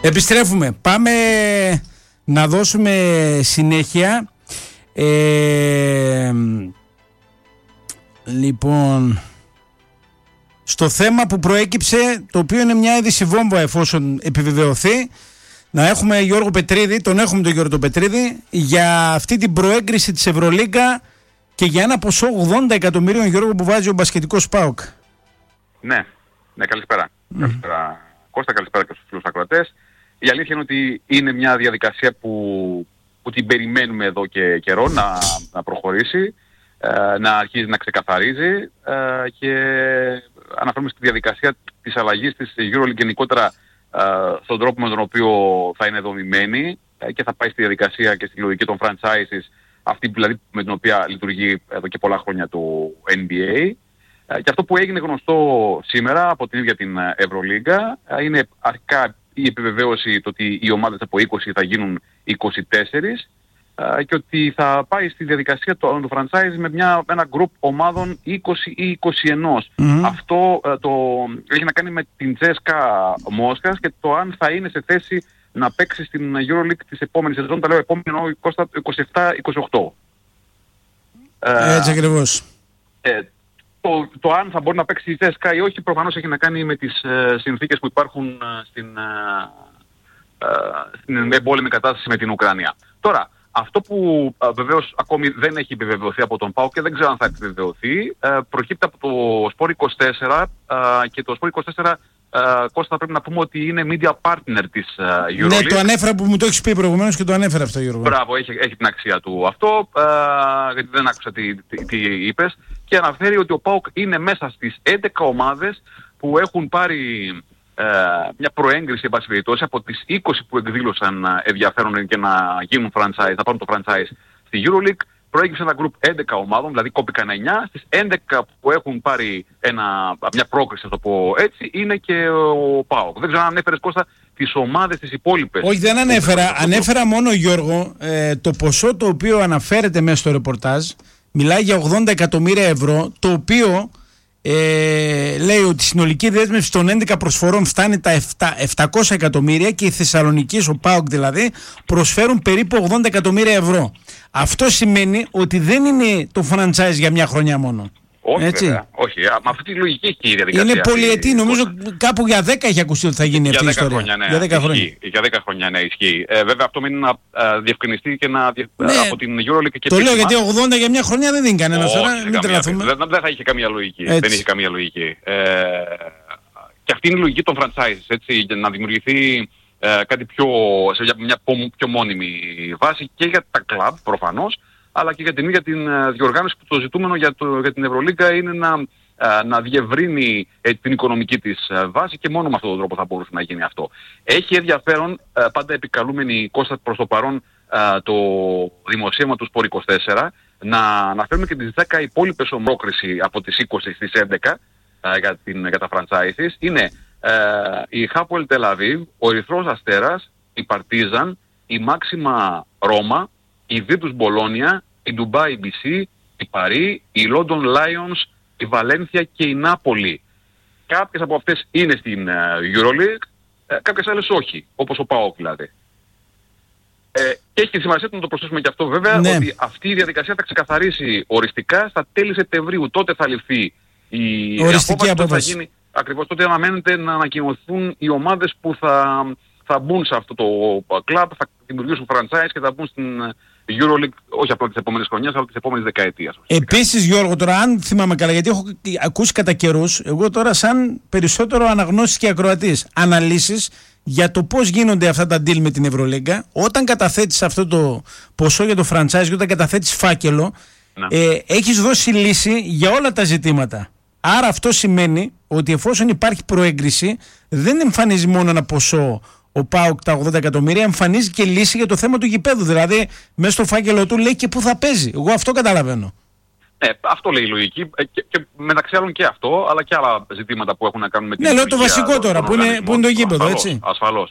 Επιστρέφουμε. Πάμε να δώσουμε συνέχεια. Λοιπόν, στο θέμα που προέκυψε, το οποίο είναι μια είδηση βόμβα εφόσον επιβεβαιωθεί, να έχουμε Γιώργο Πετρίδη, τον Γιώργο Πετρίδη, για αυτή την προέγκριση της Ευρωλίγκα και για ένα ποσό 80 εκατομμυρίων, Γιώργο, που βάζει ο μπασκετικός ΠΑΟΚ. Ναι, καλησπέρα. Καλησπέρα Κώστα, καλησπέρα και στους φίλους ακροατές. Η αλήθεια είναι ότι είναι μια διαδικασία που την περιμένουμε εδώ και καιρό να προχωρήσει, να αρχίζει να ξεκαθαρίζει και αναφέρουμε στη διαδικασία της αλλαγής της EuroLeague γενικότερα στον τρόπο με τον οποίο θα είναι δομημένη και θα πάει στη διαδικασία και στη λογική των franchises, αυτή δηλαδή με την οποία λειτουργεί εδώ και πολλά χρόνια το NBA. Και αυτό που έγινε γνωστό σήμερα από την ίδια την Ευρωλίγκα είναι αρχικά η επιβεβαίωση το ότι οι ομάδες από 20 θα γίνουν 24 και ότι θα πάει στη διαδικασία του franchise με ένα group ομάδων 20 ή 21. Αυτό έχει να κάνει με την Τσέσκα Μόσχας και το αν θα είναι σε θέση να παίξει στην EuroLeague της επόμενης σεζόν, τα λέω επόμενη, Κώστα, 27-28. Έτσι ακριβώς. Το αν θα μπορεί να παίξει η Τσέσκα ή όχι προφανώς έχει να κάνει με τις συνθήκες που υπάρχουν στην εμπόλεμη κατάσταση με την Ουκρανία. Τώρα, αυτό που βεβαίως ακόμη δεν έχει επιβεβαιωθεί από τον ΠΑΟΚ και δεν ξέρω αν θα επιβεβαιωθεί, προκύπτει από το Sport 24 και το Sport 24, Κώστα, πρέπει να πούμε ότι είναι media partner της EuroLeague. Ναι, το ανέφερα που μου το έχεις πει προηγουμένως και το ανέφερα αυτό, Γιώργο. Μπράβο, έχει την αξία του αυτό, γιατί δεν άκουσα τι είπες. Και αναφέρει ότι ο ΠΑΟΚ είναι μέσα στις 11 ομάδες που έχουν πάρει μια προέγκριση, εν πάση περιπτώσει, από τις 20 που εκδήλωσαν ενδιαφέρον και να γίνουν franchise, να πάρουν το franchise στη EuroLeague. Προέκυψε ένα group 11 ομάδων, δηλαδή κόπηκαν 9. Στις 11 που έχουν πάρει μια πρόκριση, θα το πω έτσι, είναι και ο ΠΑΟΚ. Δεν ξέρω αν ανέφερες, Κώστα, τις ομάδες τις υπόλοιπες. Όχι, δεν ανέφερα. Ανέφερα μόνο, Γιώργο, το ποσό το οποίο αναφέρεται μέσα στο ρεπορτάζ. Μιλάει για 80 εκατομμύρια ευρώ, το οποίο λέει ότι η συνολική δέσμευση των 11 προσφορών φτάνει τα 700 εκατομμύρια και οι Θεσσαλονικοί, ο ΠΑΟΚ δηλαδή, προσφέρουν περίπου 80 εκατομμύρια ευρώ. Αυτό σημαίνει ότι δεν είναι το franchise για μια χρονιά μόνο. Όχι, βέβαια. Όχι. Με αυτή τη λογική έχει η διαδικασία. Είναι πολυετή. Νομίζω κάπου για 10 έχει ακουστεί ότι θα γίνει αυτή η ιστορία. Χρόνια, ναι. Για 10 χρόνια, ναι, ισχύει. Βέβαια, αυτό μένει να διευκρινιστεί και από την EuroLeague και το λέω γιατί 80 για μια χρονιά δεν είναι κανένα. Μην τρελαθούμε. Δεν θα είχε καμία λογική. Δεν είχε καμία λογική. Και αυτή είναι η λογική των franchises, έτσι, για να δημιουργηθεί κάτι σε μια πιο μόνιμη βάση και για τα club προφανώς, αλλά και για την ίδια την διοργάνωση, που το ζητούμενο για την Ευρωλίγκα είναι να διευρύνει την οικονομική της βάση και μόνο με αυτόν τον τρόπο θα μπορούσε να γίνει αυτό. Έχει ενδιαφέρον, πάντα επικαλούμενοι, Κώστα, προς το παρόν το δημοσίευμα του Sport 24, να αναφέρουμε και τις 10 υπόλοιπες ομόκριση από τις 20 στις 11 για τα franchises. Είναι η Hapoel Tel Aviv, ο Ερυθρός Αστέρας, η Παρτίζαν, η Μάξιμα Ρώμα, η Virtus Μπολόνια, η Dubai BC, η Παρί, η London Lions, η Βαλένθια και η Νάπολη. Κάποιες από αυτές είναι στην EuroLeague, κάποιες άλλες όχι, όπως ο ΠΑΟΚ δηλαδή. Και έχει σημασία να το προσθέσουμε και αυτό βέβαια, ναι, ότι αυτή η διαδικασία θα ξεκαθαρίσει οριστικά στα τέλη Σεπτεμβρίου. Τότε θα ληφθεί η οριστική απόφαση. Θα γίνει, ακριβώς τότε αναμένεται να ανακοινωθούν οι ομάδες που θα μπουν σε αυτό το κλαμπ, θα δημιουργήσουν franchise και θα μπουν στην EuroLeague, όχι απλά της επόμενης χρονιάς, αλλά της επόμενης δεκαετίας. Επίσης, Γιώργο, τώρα αν θυμάμαι καλά, γιατί έχω ακούσει κατά καιρούς, εγώ τώρα σαν περισσότερο αναγνώστης και ακροατής, αναλύσεις για το πώς γίνονται αυτά τα deal με την Ευρωλίγκα, όταν καταθέτεις αυτό το ποσό για το franchise και όταν καταθέτεις φάκελο, έχεις δώσει λύση για όλα τα ζητήματα. Άρα αυτό σημαίνει ότι εφόσον υπάρχει προέγκριση, δεν εμφανίζει μόνο ένα ποσό ο ΠΑΟΚ τα 80 εκατομμύρια, εμφανίζει και λύση για το θέμα του γηπέδου. Δηλαδή, μέσα στο φάκελο του λέει και πού θα παίζει. Εγώ αυτό καταλαβαίνω. Αυτό λέει η λογική. Και μεταξύ άλλων και αυτό, αλλά και άλλα ζητήματα που έχουν να κάνουν με την. Ναι, λέω το βασικό τώρα, που είναι το γήπεδο, έτσι. Ασφαλώς.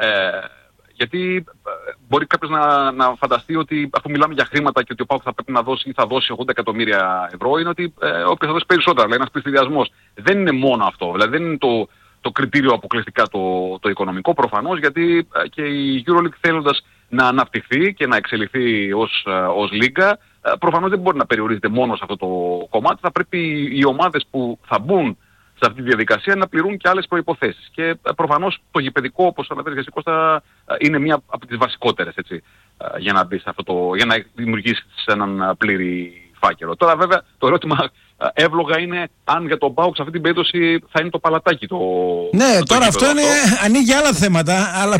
Γιατί μπορεί κάποιος να φανταστεί ότι αφού μιλάμε για χρήματα και ότι ο ΠΑΟΚ θα πρέπει να δώσει ή θα δώσει 80 εκατομμύρια ευρώ, είναι ότι όποιος θα δώσει περισσότερα, δηλαδή ένας πληστηριασμός. Δεν είναι μόνο αυτό. Δηλαδή δεν είναι το κριτήριο αποκλειστικά το οικονομικό προφανώς, γιατί και η EuroLeague θέλοντας να αναπτυχθεί και να εξελιχθεί ως λίγα, προφανώς δεν μπορεί να περιορίζεται μόνο σε αυτό το κομμάτι. Θα πρέπει οι ομάδες που θα μπουν σε αυτή τη διαδικασία να πληρούν και άλλες προϋποθέσεις. Και προφανώς το γηπεδικό, όπως αναφέρεις εσύ Κώστα, είναι μία από τις βασικότερες, έτσι, για να μπει σε για να δημιουργήσεις έναν πλήρη φάκελο. Τώρα βέβαια το ερώτημα εύλογα είναι αν για τον ΠΑΟΚ σε αυτή την περίπτωση θα είναι το παλατάκι Ναι, τώρα αυτό ανοίγει άλλα θέματα, αλλά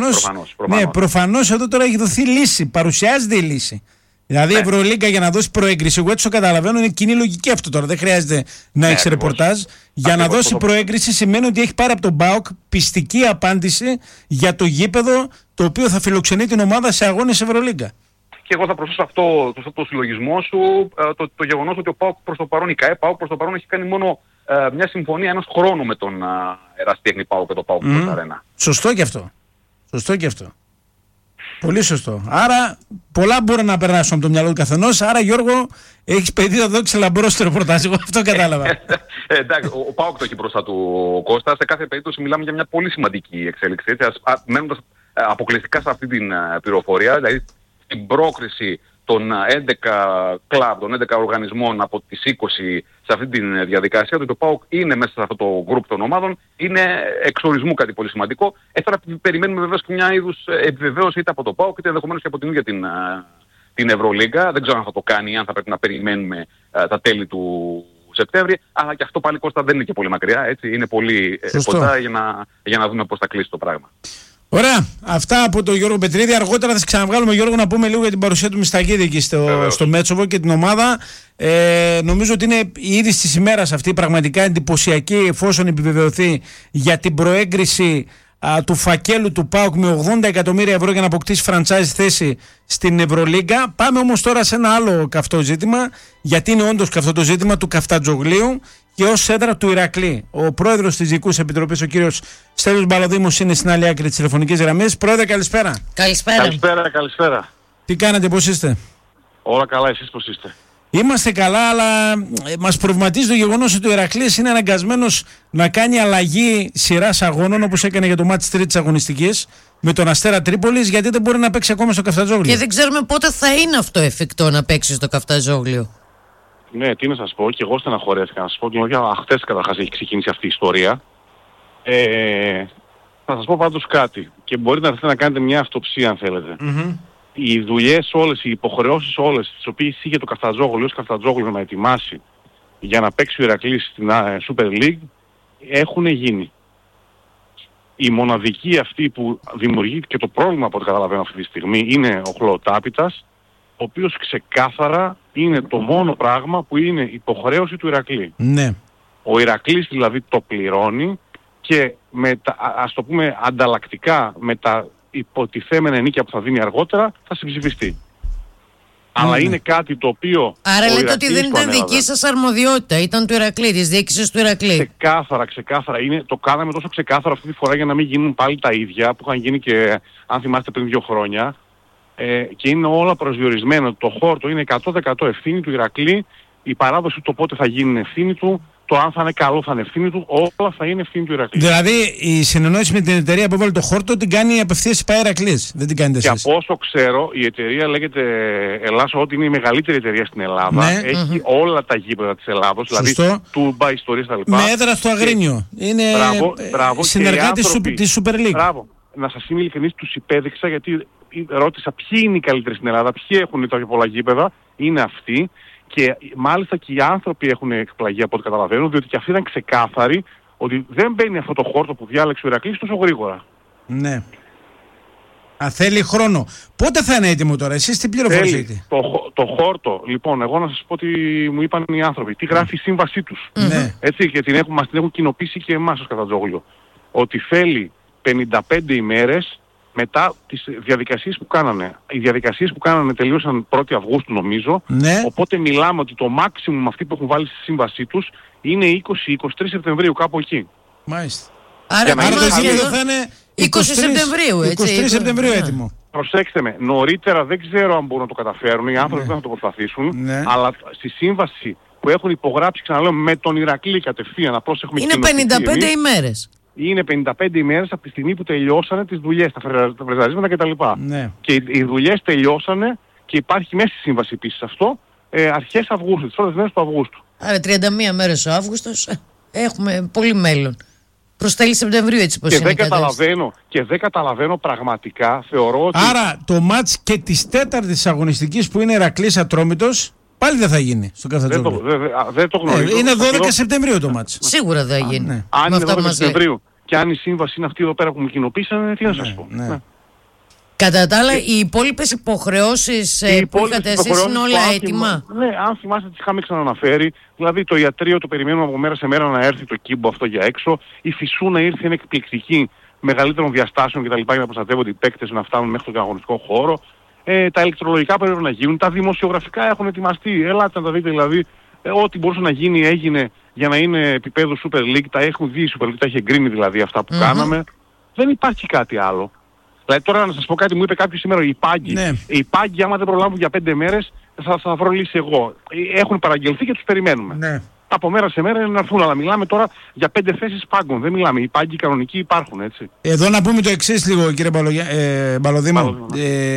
προφανώς εδώ τώρα έχει δοθεί λύση, παρουσιάζεται η λύση. Δηλαδή η Ευρωλίγκα για να δώσει προέγκριση, εγώ έτσι το καταλαβαίνω, είναι κοινή λογική αυτό τώρα. Δεν χρειάζεται να έχει ρεπορτάζ. Για να δώσει προέγκριση σημαίνει ότι έχει πάρει από τον ΠΑΟΚ πιστική απάντηση για το γήπεδο το οποίο θα φιλοξενεί την ομάδα σε αγώνες Ευρωλίγκα. Και εγώ θα προσθέσω αυτό το συλλογισμό σου, το γεγονός ότι ο ΠΑΟΚ προς το παρόν, η ΚΑΕ ΠΑΟΚ προς το παρόν έχει κάνει μόνο μια συμφωνία ενός χρόνου με τον Εραστέχνη ΠΑΟΚ και το ΠΑΟΚ Αρένα. Σωστό και αυτό. Πολύ σωστό. Άρα πολλά μπορεί να περάσουν από το μυαλό του καθενός. Άρα Γιώργο, έχεις πεδίο δόξη λαμπρό στο ρεπορτάζ. Εγώ αυτό κατάλαβα. Εντάξει, ο ΠΑΟΚ το έχει μπροστά του Κώστα. Σε κάθε περίπτωση μιλάμε για μια πολύ σημαντική εξέλιξη. Μένοντας αποκλειστικά σε αυτή την πληροφορία, δηλαδή την πρόκριση των 11 κλαμπ, των 11 οργανισμών από τις 20 σε αυτή τη διαδικασία, ότι το ΠΑΟΚ είναι μέσα σε αυτό το γκρουπ των ομάδων, είναι εξορισμού κάτι πολύ σημαντικό. Τώρα περιμένουμε βεβαίως και μια είδους επιβεβαίωση είτε από το ΠΑΟΚ είτε ενδεχομένως και από την ίδια την Ευρωλίγκα. Δεν ξέρω αν θα το κάνει ή αν θα πρέπει να περιμένουμε τα τέλη του Σεπτέμβρη, αλλά και αυτό πάλι Κώστα δεν είναι και πολύ μακριά, έτσι, είναι πολύ κοντά για να δούμε πώς θα κλείσει το πράγμα. Ωραία. Αυτά από τον Γιώργο Πετρίδη. Αργότερα θα σε ξαναβγάλουμε, Γιώργο, να πούμε λίγο για την παρουσία του Μισταγίδη εκεί στο Μέτσοβο και την ομάδα. Νομίζω ότι είναι η είδηση της ημέρας αυτή πραγματικά εντυπωσιακή, εφόσον επιβεβαιωθεί για την προέγκριση του φακέλου του ΠΑΟΚ με 80 εκατομμύρια ευρώ για να αποκτήσει franchise θέση στην Ευρωλίγκα. Πάμε όμως τώρα σε ένα άλλο καυτό ζήτημα, γιατί είναι όντως καυτό το ζήτημα του Καφτατζογλίου και ως έδρα του Ηρακλή. Ο πρόεδρος της Διοικούς Επιτροπής, ο κύριος Στέλιος Μπαλαδήμος, είναι στην άλλη άκρη της τηλεφωνικής γραμμής. Πρόεδρε, καλησπέρα. Καλησπέρα. Τι κάνετε, πώς είστε? Όλα καλά, εσείς πώς είστε? Είμαστε καλά, αλλά μας προβληματίζει το γεγονός ότι ο Ηρακλής είναι αναγκασμένος να κάνει αλλαγή σειράς αγώνων, όπως έκανε για το μάτς τρίτης αγωνιστικής με τον Αστέρα Τρίπολης, γιατί δεν μπορεί να παίξει ακόμα στο Καφτατζόγλιο. Και δεν ξέρουμε πότε θα είναι αυτό εφικτό να παίξει στο Καφτατζόγλιο. Ναι, τι να σας πω, και εγώ στεναχωρέθηκα να σας πω, και χτες καταρχάς έχει ξεκινήσει αυτή η ιστορία. Θα σας πω πάντως κάτι, και μπορείτε να έρθετε να κάνετε μια αυτοψία αν θέλετε. Οι δουλειές όλες, οι υποχρεώσεις όλες, τις οποίες είχε το Καφτατζόγλιο ως Καφτατζόγλιο να ετοιμάσει για να παίξει ο Ηρακλής στην Super League, έχουν γίνει. Η μοναδική αυτή που δημιουργεί και το πρόβλημα από ό,τι καταλαβαίνω αυτή τη στιγμή είναι ο Χλωοτάπητας, ο οποίος ξεκάθαρα είναι το μόνο πράγμα που είναι υποχρέωση του Ηρακλή. Ναι. Ο Ηρακλής δηλαδή το πληρώνει και με τα, ας το πούμε ανταλλακτικά με τα υποτιθέμενα ενίκια που θα δίνει αργότερα θα συμψηφιστεί. Αλλά είναι κάτι το οποίο... Άρα λέτε ότι δεν ήταν δική σας αρμοδιότητα, ήταν του Ηρακλή, της διοίκησης του Ηρακλή. Ξεκάθαρα. Το κάναμε τόσο ξεκάθαρο αυτή τη φορά για να μην γίνουν πάλι τα ίδια που είχαν γίνει και αν θυμάστε πριν 2 χρόνια. Και είναι όλα προσδιορισμένα. Το χόρτο είναι 100% ευθύνη του Ηρακλή, η παράδοση το πότε θα γίνει ευθύνη του, το αν θα είναι καλό θα είναι ευθύνη του, όλα θα είναι ευθύνη του Ηρακλή. Δηλαδή η συνεννόηση με την εταιρεία που έβαλε το χόρτο την κάνει απευθείας η ΠΑΕ Ηρακλής, δεν την κάνετε εσείς? Και από όσο ξέρω η εταιρεία λέγεται Ελλάσσο, ότι είναι η μεγαλύτερη εταιρεία στην Ελλάδα. Ναι. Έχει όλα τα γήπεδα της Ελλάδος, δηλαδή Τούμπα, ιστορίες τα λοιπά. Με έδρα στο Αγρίνιο. Είναι συνεργάτης της Super League. Μπράβο. Να σας είμαι ειλικρινής, τους υπέδειξα γιατί ρώτησα ποιοι είναι οι καλύτεροι στην Ελλάδα, ποιοι έχουν τα πιο πολλά γήπεδα, είναι αυτοί. Και μάλιστα και οι άνθρωποι έχουν εκπλαγεί από ό,τι καταλαβαίνουν, διότι και αυτοί ήταν ξεκάθαροι ότι δεν μπαίνει αυτό το χόρτο που διάλεξε ο Ηρακλής τόσο γρήγορα. Ναι. Θέλει χρόνο. Πότε θα είναι έτοιμο τώρα, εσείς τι πληροφορίες έχετε? Το χόρτο, λοιπόν, εγώ να σας πω τι μου είπαν οι άνθρωποι, τι γράφει η σύμβασή τους. Ναι. Έτσι, και μας την έχουν κοινοποιήσει και εμάς ως Καφτατζόγλιο. Ότι θέλει 55 ημέρες μετά τις διαδικασίες που κάνανε. Οι διαδικασίες που κάνανε τελείωσαν 1η Αυγούστου νομίζω, ναι. Οπότε μιλάμε ότι το maximum αυτοί που έχουν βάλει στη σύμβασή τους είναι 20-23 Σεπτεμβρίου, κάπου εκεί. Μάλιστα. Άρα το γήπεδο θα είναι 20 Σεπτεμβρίου, έτσι. 23 Σεπτεμβρίου έτοιμο. Προσέξτε με, νωρίτερα δεν ξέρω αν μπορούν να το καταφέρουν, οι άνθρωποι δεν θα το προσπαθήσουν, αλλά στη σύμβαση που έχουν υπογράψει, ξαναλέω, με τον Ηρακλή κατευθείαν, απλώς έχουμε είναι 55 ημέρες. είναι 55 ημέρες από τη στιγμή που τελειώσανε τις δουλειές, τα φρεζαρίσματα κτλ. Ναι. Και οι δουλειές τελειώσανε και υπάρχει μέσα στη σύμβαση επίσης αυτό, αρχές Αυγούστου, τις πρώτες μέρες του Αυγούστου. Άρα 31 μέρες ο Αύγουστος, έχουμε πολύ μέλλον. Προς τέλη Σεπτεμβρίου έτσι πως είναι. Και δεν καταλαβαίνω πραγματικά, θεωρώ ότι... Άρα το μάτς και της τέταρτης αγωνιστικής που είναι Ηρακλής Ατρόμητος πάλι δεν θα γίνει στο Καφτατζόγλιο. Δεν το γνωρίζω. Είναι 12 Σεπτεμβρίου το μάτς. Σίγουρα θα γίνει. Ναι. Αν είναι 12 Σεπτεμβρίου και αν η σύμβαση είναι αυτή εδώ πέρα που μου κοινοποίησαν, τι να σας πω. Ναι. Κατά τα άλλα, οι υπόλοιπες υποχρεώσεις που είχατε εσείς είναι όλα έτοιμα. Ναι, αν θυμάστε τις είχαμε ξαναναφέρει. Δηλαδή το ιατρείο το περιμένουμε από μέρα σε μέρα να έρθει το κύμπο αυτό για έξω. Η Φυσούνα ήρθε, είναι εκπληκτική, μεγαλύτερων διαστάσεων κτλ. Για να προστατεύονται οι παίκτες να φτάνουν μέχρι τον αγωνιστικό χώρο. Τα ηλεκτρολογικά πρέπει να γίνουν. Τα δημοσιογραφικά έχουν ετοιμαστεί. Ελάτε να τα δείτε δηλαδή. Ό,τι μπορούσε να γίνει έγινε για να είναι επίπεδο Super League. Τα έχουν δει η Super League, τα έχει εγκρίνει δηλαδή αυτά που κάναμε. Δεν υπάρχει κάτι άλλο. Δηλαδή τώρα να σας πω κάτι, μου είπε κάποιος σήμερα, οι πάγκοι. Ναι. Οι πάγκοι άμα δεν προλάβουν για 5 μέρες θα βρω λύση εγώ. Έχουν παραγγελθεί και τους περιμένουμε. Ναι. Από μέρα σε μέρα είναι να έρθουν, αλλά μιλάμε τώρα για 5 θέσεις πάγκων. Δεν μιλάμε, οι πάγκοι κανονικοί υπάρχουν, έτσι. Εδώ να πούμε το εξής λίγο, κύριε Μπαλωδήμο.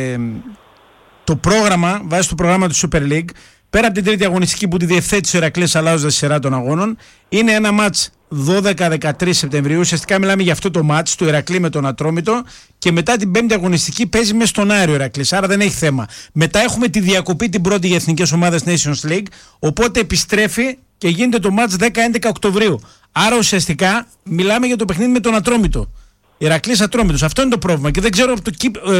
Το πρόγραμμα, βάσει του προγράμματος του Super League, πέρα από την τρίτη αγωνιστική που τη διευθέτησε ο Ηρακλής αλλάζοντας τη σειρά των αγώνων, είναι ένα μάτς 12-13 Σεπτεμβρίου. Ουσιαστικά μιλάμε για αυτό το μάτς του Ηρακλή με τον Ατρόμητο και μετά την πέμπτη αγωνιστική παίζει μέσα στον Άριο Ηρακλής. Άρα δεν έχει θέμα. Μετά έχουμε τη διακοπή την πρώτη για εθνικές ομάδες Nations League. Οπότε επιστρέφει και γίνεται το μάτς 10-11 Οκτωβρίου. Άρα ουσιαστικά μιλάμε για το παιχνίδι με τον Ατρόμητο. Ηρακλής Ατρόμητος. Αυτό είναι το πρόβλημα. Και δεν ξέρω από το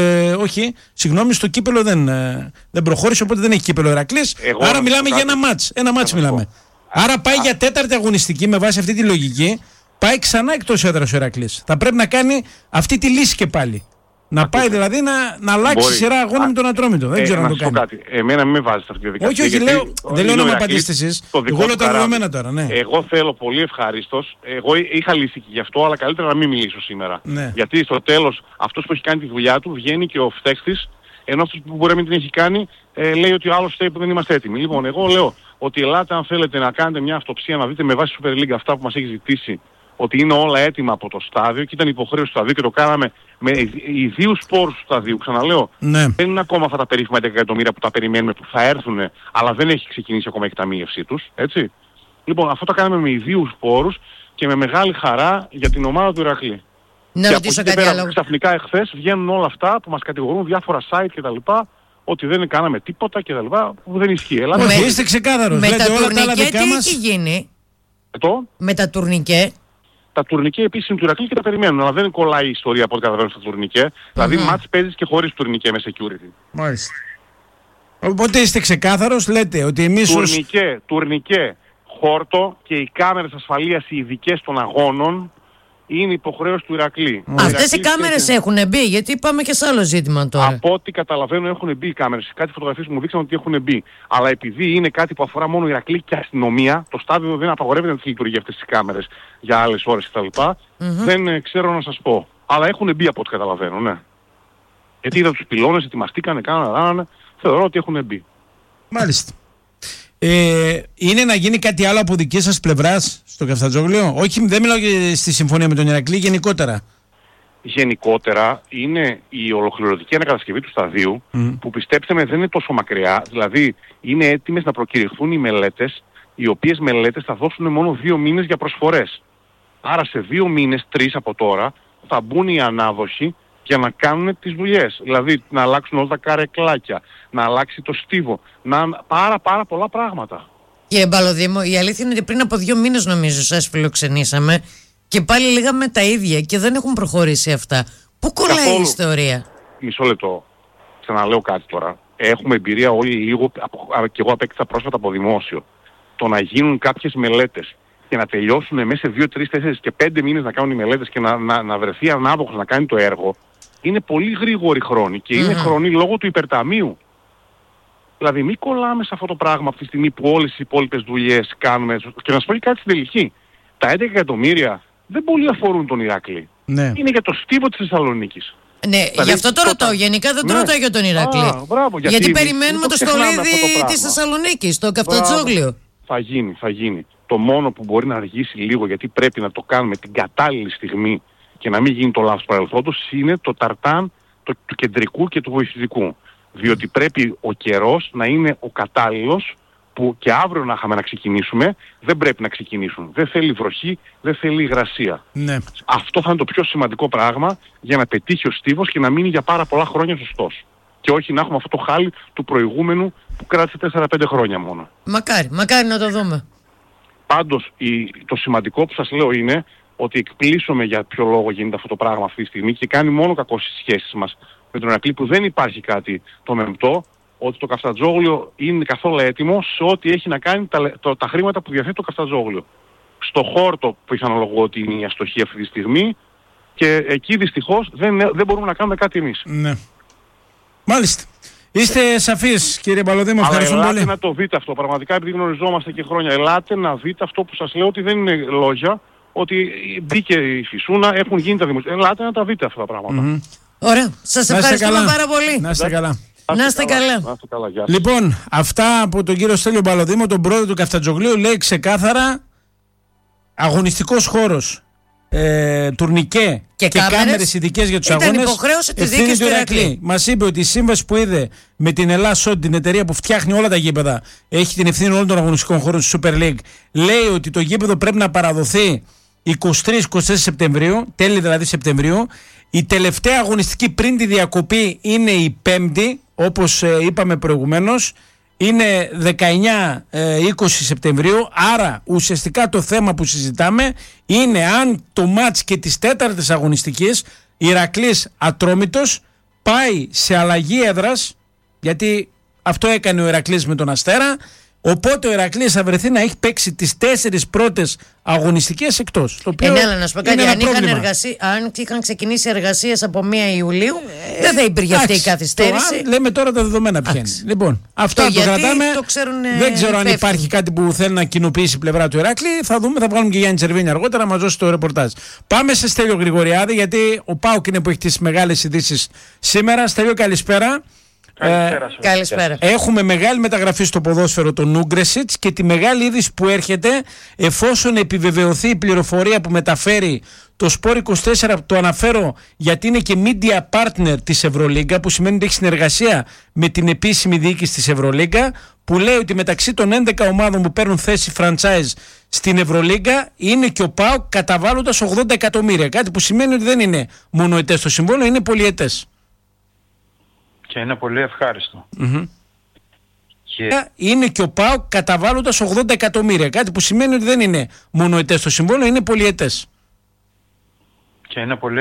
κύπελο. Στο κύπελο δεν προχώρησε, οπότε δεν έχει κύπελο Ηρακλής. Άρα μιλάμε για ένα μάτς. Ένα μάτς μιλάμε. Άρα πάει για τέταρτη αγωνιστική με βάση αυτή τη λογική. Πάει ξανά εκτός έδρας ο Ηρακλής. Θα πρέπει να κάνει αυτή τη λύση και πάλι. Να πάει δηλαδή να αλλάξει σειρά αγώνα με τον Ατρόμητο. Δεν ξέρω να το κάνει. Κάτι. Εμένα μην με βάζει σε αυτή τη διαδικασία. Όχι, δεν λέω να με απαντήσετε εσείς. Εγώ λέω τα δεδομένα τώρα. Ναι. Εγώ θέλω πολύ ευχαρίστως. Εγώ είχα λύσει και γι' αυτό, αλλά καλύτερα να μην μιλήσω σήμερα. Ναι. Γιατί στο τέλος αυτός που έχει κάνει τη δουλειά του βγαίνει και ο φταίχτης, ενώ αυτός που μπορεί να μην την έχει κάνει λέει ότι ο άλλος φταίει που δεν είμαστε έτοιμοι. Λοιπόν, εγώ λέω ότι ελάτε αν θέλετε να κάνετε μια αυτοψία, να δείτε με βάση Super League αυτά που μας έχει ζητήσει, ότι είναι όλα έτοιμα από το στάδιο και ήταν υποχρέωση του σταδίου και το κάναμε με ιδίους πόρους του σταδίου. Ξαναλέω, δεν είναι ακόμα αυτά τα περίφημα 10 εκατομμύρια που τα περιμένουμε που θα έρθουν, αλλά δεν έχει ξεκινήσει ακόμα η εκταμείευσή τους, έτσι. Λοιπόν, αυτό το κάναμε με ιδίους πόρους και με μεγάλη χαρά για την ομάδα του Ηρακλή. Να ρωτήσω κάτι άλλο. Ξαφνικά εχθές βγαίνουν όλα αυτά που μας κατηγορούν διάφορα site κτλ. Ότι δεν κάναμε τίποτα και τα λοιπά, που δεν ισχύει. Όχι, είστε ξεκάθαρος. Με τα τουρνικέ τι έχει γίνει? Με τα τουρνικέ. Τα τουρνικέ επίσης είναι του Ηρακλή και τα περιμένουν, αλλά δεν κολλάει η ιστορία από ό,τι καταλαβαίνω στα τουρνικέ. Δηλαδή μάτς παίζεις και χωρίς τουρνικέ με security. Μάλιστα. Οπότε είστε ξεκάθαρος, λέτε ότι εμείς τουρνικέ, χόρτο και οι κάμερες ασφαλείας οι ειδικές των αγώνων είναι υποχρέωση του Ηρακλή. Αυτές οι κάμερες έχουν μπει, γιατί πάμε και σε άλλο ζήτημα τώρα. Από ό,τι καταλαβαίνω έχουν μπει οι κάμερες. Κάτι φωτογραφίες μου δείξαν ότι έχουν μπει. Αλλά επειδή είναι κάτι που αφορά μόνο Ηρακλή και αστυνομία, το στάδιο δεν απαγορεύεται να τις λειτουργεί αυτές τις κάμερες για άλλες ώρες κτλ. Δεν ξέρω να σας πω. Αλλά έχουν μπει από ό,τι καταλαβαίνω, ναι. Γιατί είδα τους πυλώνες, ετοιμαστήκανε, κάνανε. Θεωρώ ότι έχουν μπει. Μάλιστα. Είναι να γίνει κάτι άλλο από δική σας πλευράς στο Καφτατζόγλιο? Όχι, δεν μιλάω στη συμφωνία με τον Ηρακλή, γενικότερα. Γενικότερα είναι η ολοκληρωτική ανακατασκευή του σταδίου που πιστέψτε με δεν είναι τόσο μακριά. Δηλαδή είναι έτοιμες να προκηρυχθούν οι μελέτες, οι οποίες μελέτες θα δώσουν μόνο 2 μήνες για προσφορές. Άρα σε 2 μήνες, 3 από τώρα, θα μπουν οι ανάδοχοι για να κάνουν τις δουλειές. Δηλαδή να αλλάξουν όλα τα καρεκλάκια, να αλλάξει το στίβο, πάρα πολλά πράγματα. Κύριε Μπαλωδήμο, η αλήθεια είναι ότι πριν από 2 μήνες νομίζω σας φιλοξενήσαμε και πάλι λέγαμε τα ίδια και δεν έχουν προχωρήσει αυτά. Πού κολλάει η ιστορία? Μισό λεπτό. Ξαναλέω κάτι τώρα. Έχουμε εμπειρία όλοι λίγο, και εγώ απέκτησα πρόσφατα από δημόσιο. Το να γίνουν κάποιες μελέτες και να τελειώσουν μέσα σε 2, 3, 4 και 5 μήνες να κάνουν οι μελέτες και να βρεθεί ανάδοχος να κάνει το έργο, είναι πολύ γρήγορη χρόνη και είναι χρόνη λόγω του υπερταμείου. Δηλαδή μην κολλάμε σε αυτό το πράγμα αυτή τη στιγμή που όλες οι υπόλοιπες δουλειές κάνουμε. Και να σου πω και κάτι στην τελική. Τα 11 εκατομμύρια δεν πολύ αφορούν τον Ηρακλή. Ναι. Είναι για το στίβο της Θεσσαλονίκης. Ναι, δηλαδή, γι' αυτό το ρωτάω. Γενικά δεν το ρωτάω για τον Ηρακλή. Μπράβο, γιατί περιμένουμε το στολίδι της Θεσσαλονίκης, το Καφτατζόγλιο. Θα γίνει. το μόνο που μπορεί να αργήσει λίγο, γιατί πρέπει να το κάνουμε την κατάλληλη στιγμή και να μην γίνει το λάθος παρελθόντος, είναι το ταρτάν του κεντρικού και του βοηθητικού. Διότι πρέπει ο καιρός να είναι ο κατάλληλος, που και αύριο να είχαμε να ξεκινήσουμε, δεν πρέπει να ξεκινήσουν. Δεν θέλει βροχή, δεν θέλει υγρασία. Ναι. Αυτό θα είναι το πιο σημαντικό πράγμα για να πετύχει ο στίβος και να μείνει για πάρα πολλά χρόνια σωστός. Και όχι να έχουμε αυτό το χάλι του προηγούμενου που κράτησε 4-5 χρόνια μόνο. Μακάρι να το δούμε. Πάντως το σημαντικό που σας λέω είναι ότι εκπλήσωμαι για ποιο λόγο γίνεται αυτό το πράγμα αυτή τη στιγμή και κάνει μόνο κακό στις σχέσεις μας με τον Ηρακλή, που δεν υπάρχει κάτι το μεμπτό, ότι το Καφτατζόγλιο είναι καθόλου έτοιμο σε ό,τι έχει να κάνει τα χρήματα που διαθέτει το Καφτατζόγλιο. Στο χόρτο πιθανολογώ ότι είναι η αστοχή αυτή τη στιγμή και εκεί δυστυχώς δεν μπορούμε να κάνουμε κάτι εμείς. Ναι. Μάλιστα. Είστε σαφείς, κύριε Μπαλωδήμο, ευχαριστούμε πολύ. Ελάτε να το δείτε αυτό, πραγματικά, επειδή γνωριζόμαστε και χρόνια. Ελάτε να δείτε αυτό που σας λέω, ότι δεν είναι λόγια, ότι μπήκε η φυσούνα, έχουν γίνει τα δημοσιογραφία. Ελάτε να τα δείτε αυτά τα πράγματα. Ωραία. Σας ευχαριστούμε πάρα πολύ. Να είστε καλά. Να είστε καλά. Λοιπόν, αυτά από τον κύριο Στέλιο Μπαλωδήμο, τον πρόεδρο του Καφτατζογλίου, λέει ξεκάθαρα αγωνιστικός χώρος, τουρνικέ και κάμερες ειδικές για τους αγώνες. Υποχρέωση της δίκης του Ηρακλή. Μας είπε ότι η σύμβαση που είδε με την Ελλάς, την εταιρεία που φτιάχνει όλα τα γήπεδα, έχει την ευθύνη όλων των αγωνιστικών χώρων στη Super League, λέει ότι το γήπεδο πρέπει να παραδοθεί 23-24 Σεπτεμβρίου, τέλη δηλαδή Σεπτεμβρίου. Η τελευταία αγωνιστική πριν τη διακοπή είναι η Πέμπτη, όπως είπαμε προηγουμένως, είναι 19-20 Σεπτεμβρίου. Άρα ουσιαστικά το θέμα που συζητάμε είναι αν το μάτς και της τέταρτης αγωνιστικής Ηρακλής Ατρόμητος πάει σε αλλαγή έδρας, γιατί αυτό έκανε ο Ηρακλής με τον Αστέρα. Οπότε ο Ηρακλής θα βρεθεί να έχει παίξει τις 4 πρώτες αγωνιστικές εκτός. Το οποίο να σου πω κάτι, αν είχαν ξεκινήσει εργασίες από 1 Ιουλίου, δεν θα υπήρχε αυτή η καθυστέρηση. Λέμε τώρα τα δεδομένα ποια είναι. Λοιπόν, αυτά το κρατάμε. Δεν ξέρω αν υπάρχει κάτι που θέλει να κοινοποιήσει η πλευρά του Ηρακλή. Θα δούμε, θα βγάλουμε και Γιάννη Τσερβίνη αργότερα να μας δώσει το ρεπορτάζ. Πάμε σε Στέλιο Γρηγοριάδη, γιατί ο ΠΑΟΚ είναι που έχει τις μεγάλες ειδήσεις σήμερα. Στέλιο, καλησπέρα. Καλησπέρα. Έχουμε μεγάλη μεταγραφή στο ποδόσφαιρο, τον Ούγκρεσιτς, και τη μεγάλη είδηση που έρχεται, εφόσον επιβεβαιωθεί η πληροφορία που μεταφέρει το Sport 24, το αναφέρω γιατί είναι και media partner της Ευρωλίγκα, που σημαίνει ότι έχει συνεργασία με την επίσημη διοίκηση της Ευρωλίγκα, που λέει ότι μεταξύ των 11 ομάδων που παίρνουν θέση franchise στην Ευρωλίγκα είναι και ο ΠΑΟΚ, καταβάλλοντας 80 εκατομμύρια. Κάτι που σημαίνει ότι δεν είναι μονοετές το συμβόλαιο, είναι πολυετές. Και είναι πολύ ευχάριστο. Και είναι και ο ΠΑΟΚ καταβάλλοντας 80 εκατομμύρια. Κάτι που σημαίνει ότι δεν είναι μονοετές το συμβόλαιο, είναι πολυετές. Και είναι πολύ